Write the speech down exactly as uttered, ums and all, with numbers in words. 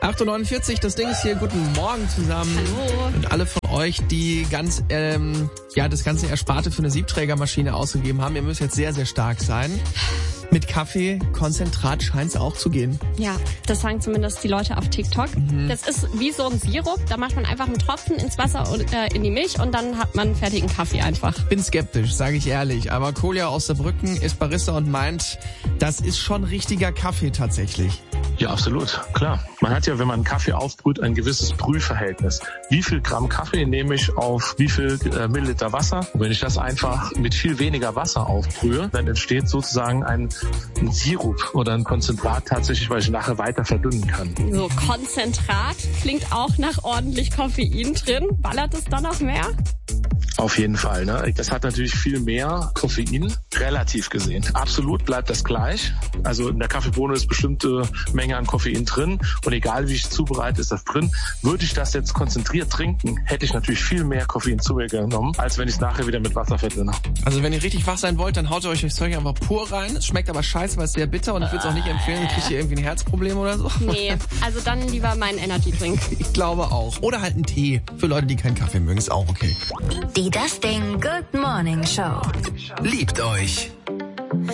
acht Uhr neunundvierzig, das Ding ist hier. Guten Morgen zusammen. Hallo. Und alle von euch, die ganz, ähm, ja, das ganze Ersparte für eine Siebträgermaschine ausgegeben haben, ihr müsst jetzt sehr, sehr stark sein. Mit Kaffee, Konzentrat scheint es auch zu gehen. Ja, das sagen zumindest die Leute auf TikTok. Mhm. Das ist wie so ein Sirup. Da macht man einfach einen Tropfen ins Wasser und äh, in die Milch und dann hat man fertigen Kaffee einfach. Bin skeptisch, sage ich ehrlich. Aber Kolja aus Saarbrücken ist Barista und meint, das ist schon richtiger Kaffee tatsächlich. Ja, absolut, klar. Man hat ja, wenn man Kaffee aufbrüht, ein gewisses Brühverhältnis. Wie viel Gramm Kaffee nehme ich auf wie viel äh, Milliliter Wasser? Und wenn ich das einfach mit viel weniger Wasser aufbrühe, dann entsteht sozusagen ein, ein Sirup oder ein Konzentrat tatsächlich, weil ich nachher weiter verdünnen kann. So, Konzentrat klingt auch nach ordentlich Koffein drin. Ballert es dann noch mehr? Auf jeden Fall, ne? Das hat natürlich viel mehr Koffein, relativ gesehen. Absolut bleibt das gleich. Also in der Kaffeebohne ist bestimmte Menge an Koffein drin und egal wie ich es zubereite, ist das drin. Würde ich das jetzt konzentriert trinken, hätte ich natürlich viel mehr Koffein zu mir genommen, als wenn ich es nachher wieder mit Wasser verdünne. Also wenn ihr richtig wach sein wollt, dann haut ihr euch das Zeug einfach pur rein. Es schmeckt aber scheiße, weil es sehr bitter und ich würde es auch nicht empfehlen, dann kriegt ihr irgendwie ein Herzproblem oder so. Nee, also dann lieber meinen Energy-Drink. Ich glaube auch. Oder halt einen Tee. Für Leute, die keinen Kaffee mögen, ist auch okay. Die Das Ding Good Morning Show. Liebt euch.